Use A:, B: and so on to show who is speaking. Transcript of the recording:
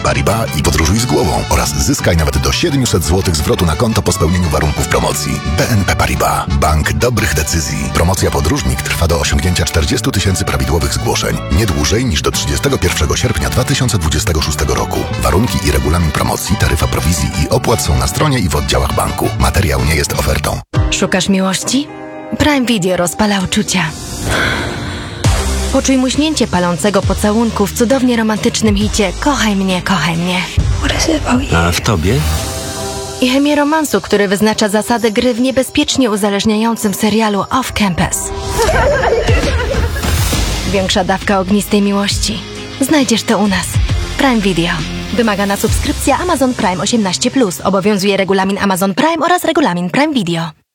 A: Paribas i podróżuj z głową oraz zyskaj nawet do 700 zł zwrotu na konto po spełnieniu warunków promocji. BNP Paribas. Bank dobrych decyzji. Promocja Podróżnik trwa do osiągnięcia 40 000 prawidłowych zgłoszeń. Nie dłużej niż do 31 sierpnia 2026 roku. Warunki i regulamin promocji, taryfa prowizji i opłat są na stronie i w oddziałach banku. Materiał nie jest ofertą.
B: Szukasz miłości? Prime Video rozpala uczucia. Poczuj muśnięcie palącego pocałunku w cudownie romantycznym hicie Kochaj mnie, kochaj mnie.
C: A w tobie?
B: I chemię romansu, który wyznacza zasady gry w niebezpiecznie uzależniającym serialu Off Campus. Większa dawka ognistej miłości. Znajdziesz to u nas. Prime Video. Wymagana subskrypcja Amazon Prime 18+. Obowiązuje regulamin Amazon Prime oraz regulamin Prime Video.